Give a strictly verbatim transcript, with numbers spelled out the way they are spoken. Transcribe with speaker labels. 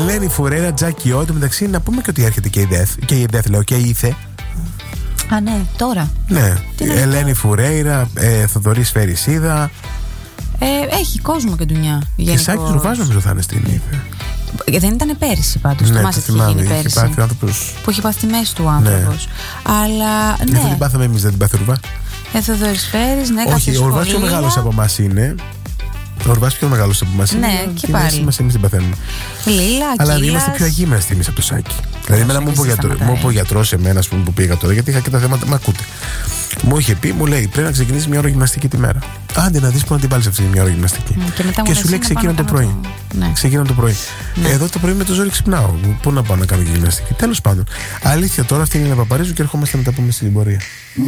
Speaker 1: Ελένη Φουρέιρα, Τζάκι Ο. Εν τω μεταξύ, να πούμε και ότι έρχεται και η ΔΕΘ. Και η ΔΕΘ, λέω, και η ΙΘΕ.
Speaker 2: Α, ναι, τώρα.
Speaker 1: Ναι. Ελένη Φουρέιρα, ε, Θοδωρή Σφαιρισίδα.
Speaker 2: Ε, έχει κόσμο και ντουνιά.
Speaker 1: Και Σάκης Ρουβάς νομίζω θα είναι στην ΙΘΕ.
Speaker 2: Δεν ήταν πέρυσι πάντως.
Speaker 1: Ναι,
Speaker 2: θυμάσαι τι είχε γίνει πέρυσι.
Speaker 1: Άνθρωπος...
Speaker 2: Που είχε πάθει τη μέση του άνθρωπος. Ναι. Αλλά. Ναι.
Speaker 1: Δεν την πάθαμε εμείς, δεν την πάθει ο Ρουβάς.
Speaker 2: Ε, Θοδωρή Σφαίρης, ναι,
Speaker 1: όχι, ο Ρουβάς πιο μεγάλος από εμάς είναι. Ο Ρουβάς πιο μεγάλος από εμάς είναι.
Speaker 2: Ναι, και πάλι.
Speaker 1: Εμείς την παθαίνουμε.
Speaker 2: Λίλα,
Speaker 1: αλλά
Speaker 2: Κύλας.
Speaker 1: είμαστε πιο αγίμαστοι εμείς από το Σάκη. Δηλαδή, εμένα μου είπε ο γιατρός εμένα που πήγα τώρα, γιατί είχα και τα θέματα. Μα ακούτε. Μου είχε πει, μου λέει, πρέπει να ξεκινήσει μια ώρα γυμναστική τη μέρα. Άντε να δεις πού να την βάλεις αυτή μια ώρα γυμναστική.
Speaker 2: Mm, και,
Speaker 1: και σου λέει ξεκίνα το πρωί. Το... Ναι. Ξεκίνα το πρωί. Ναι. Εδώ το πρωί με το ζόρι ξυπνάω. Πού να πάω να κάνω γυμναστική. Τέλος πάντων. Αλήθεια τώρα, αυτή είναι η Παπαρίζου και ερχόμαστε να τα πούμε στην πορεία.